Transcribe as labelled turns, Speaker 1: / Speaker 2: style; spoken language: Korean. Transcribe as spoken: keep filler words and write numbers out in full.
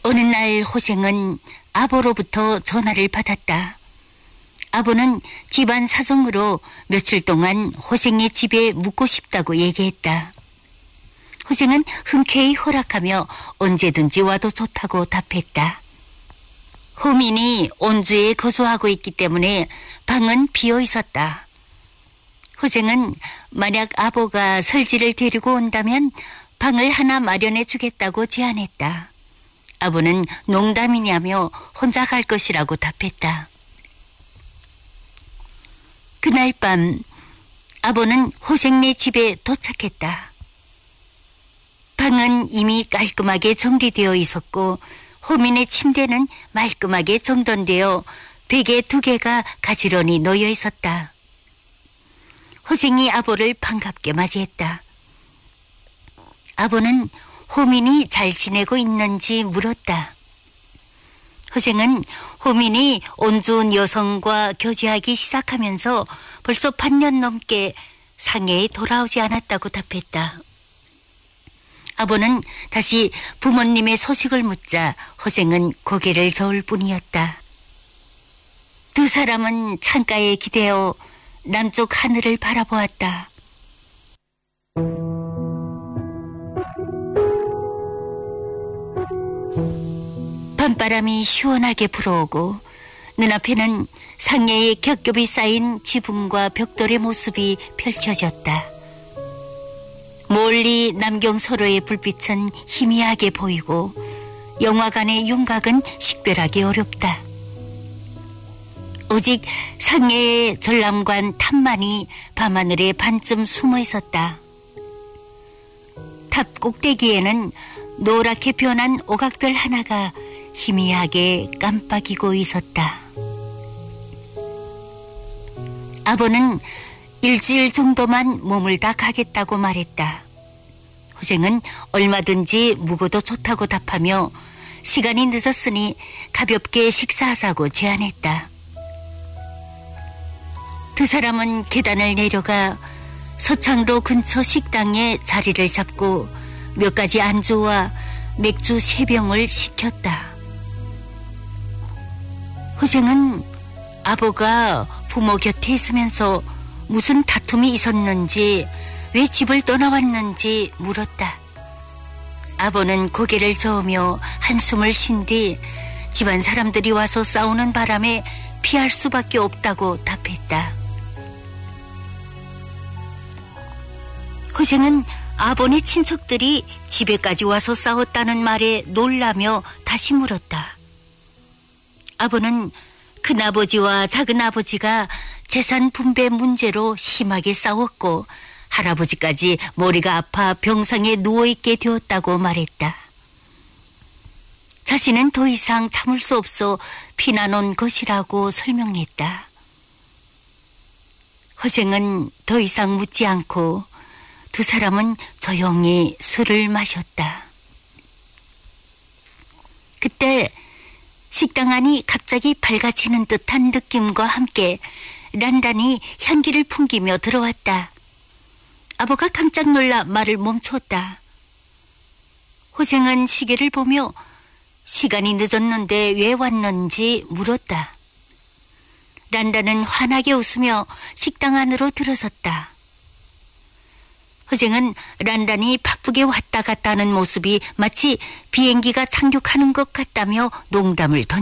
Speaker 1: 어느 날 호생은 아버로부터 전화를 받았다. 아버는 집안 사정으로 며칠 동안 호생의 집에 묵고 싶다고 얘기했다. 호생은 흔쾌히 허락하며 언제든지 와도 좋다고 답했다. 호민이 온주에 거주하고 있기 때문에 방은 비어 있었다. 호생은 만약 아버가 설지를 데리고 온다면 방을 하나 마련해 주겠다고 제안했다. 아버는 농담이냐며 혼자 갈 것이라고 답했다. 그날 밤 아버는 호생네 집에 도착했다. 방은 이미 깔끔하게 정리되어 있었고 호민의 침대는 말끔하게 정돈되어 베개 두 개가 가지런히 놓여 있었다. 호생이 아버를 반갑게 맞이했다. 아버는 호민이 잘 지내고 있는지 물었다. 호생은 호민이 온주온 여성과 교제하기 시작하면서 벌써 반년 넘게 상해에 돌아오지 않았다고 답했다. 아버는 다시 부모님의 소식을 묻자 호생은 고개를 저을 뿐이었다. 두 사람은 창가에 기대어 남쪽 하늘을 바라보았다. 밤바람이 시원하게 불어오고 눈앞에는 상해에 겹겹이 쌓인 지붕과 벽돌의 모습이 펼쳐졌다. 멀리 남경서로의 불빛은 희미하게 보이고 영화관의 윤곽은 식별하기 어렵다. 오직 상해의 전람관 탑만이 밤하늘에 반쯤 숨어 있었다. 탑 꼭대기에는 노랗게 변한 오각별 하나가 희미하게 깜빡이고 있었다. 아버는 일주일 정도만 머물다 가겠다고 말했다. 호생은 얼마든지 묵어도 좋다고 답하며 시간이 늦었으니 가볍게 식사하자고 제안했다. 두 사람은 계단을 내려가 서창로 근처 식당에 자리를 잡고 몇 가지 안주와 맥주 세 병을 시켰다. 호생은 아버가 부모 곁에 있으면서 무슨 다툼이 있었는지 왜 집을 떠나왔는지 물었다. 아버는 고개를 저으며 한숨을 쉰 뒤 집안 사람들이 와서 싸우는 바람에 피할 수밖에 없다고 답했다. 호생은 아버네 친척들이 집에까지 와서 싸웠다는 말에 놀라며 다시 물었다. 아버는 큰아버지와 작은아버지가 재산 분배 문제로 심하게 싸웠고 할아버지까지 머리가 아파 병상에 누워있게 되었다고 말했다. 자신은 더 이상 참을 수 없어 피난온 것이라고 설명했다. 호생은 더 이상 묻지 않고 두 사람은 조용히 술을 마셨다. 그때 식당 안이 갑자기 밝아지는 듯한 느낌과 함께 란란이 향기를 풍기며 들어왔다. 아버가 깜짝 놀라 말을 멈췄다. 호생은 시계를 보며 시간이 늦었는데 왜 왔는지 물었다. 란란은 환하게 웃으며 식당 안으로 들어섰다. 호생은 란란이 바쁘게 왔다 갔다 하는 모습이 마치 비행기가 착륙하는 것 같다며 농담을 던졌다.